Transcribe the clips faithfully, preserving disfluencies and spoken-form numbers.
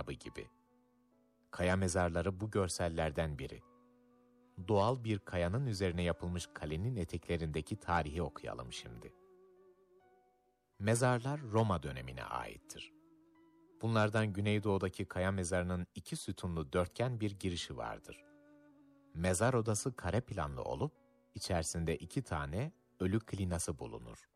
mihrabı gibi. Kaya mezarları bu görsellerden biri. Doğal bir kayanın üzerine yapılmış kalenin eteklerindeki tarihi okuyalım şimdi. Mezarlar Roma dönemine aittir. Bunlardan Güneydoğu'daki kaya mezarının iki sütunlu dörtgen bir girişi vardır. Mezar odası kare planlı olup, içerisinde iki tane ölü klinası bulunur.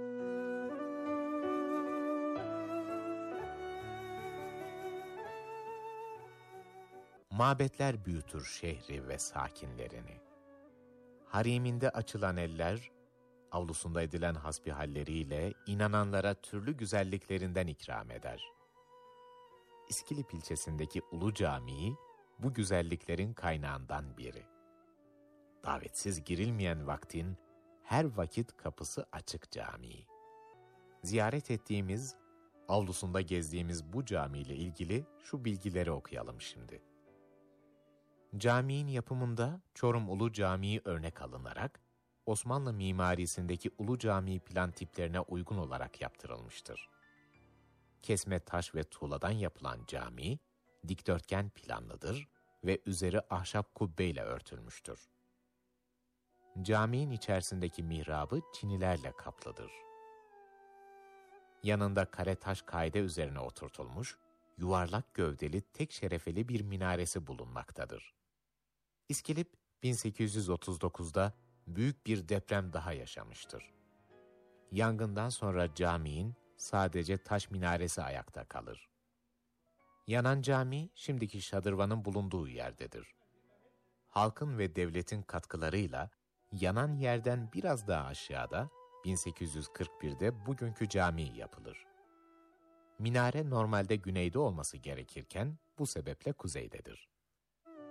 Mabetler büyütür şehri ve sakinlerini. Hariminde açılan eller, avlusunda edilen hasbihalleriyle inananlara türlü güzelliklerinden ikram eder. İskilip ilçesindeki Ulu Camii, bu güzelliklerin kaynağından biri. Davetsiz girilmeyen vaktin, her vakit kapısı açık camii. Ziyaret ettiğimiz, avlusunda gezdiğimiz bu camiyle ilgili şu bilgileri okuyalım şimdi. Caminin yapımında Çorum Ulu Camii örnek alınarak, Osmanlı mimarisindeki Ulu Camii plan tiplerine uygun olarak yaptırılmıştır. Kesme taş ve tuğladan yapılan cami, dikdörtgen planlıdır ve üzeri ahşap kubbeyle örtülmüştür. Caminin içerisindeki mihrabı çinilerle kaplıdır. Yanında kare taş kaide üzerine oturtulmuş, yuvarlak gövdeli tek şerefeli bir minaresi bulunmaktadır. İskilip, bin sekiz yüz otuz dokuzda büyük bir deprem daha yaşamıştır. Yangından sonra caminin sadece taş minaresi ayakta kalır. Yanan cami, şimdiki şadırvanın bulunduğu yerdedir. Halkın ve devletin katkılarıyla, yanan yerden biraz daha aşağıda, bin sekiz yüz kırk birde bugünkü cami yapılır. Minare normalde güneyde olması gerekirken, bu sebeple kuzeydedir.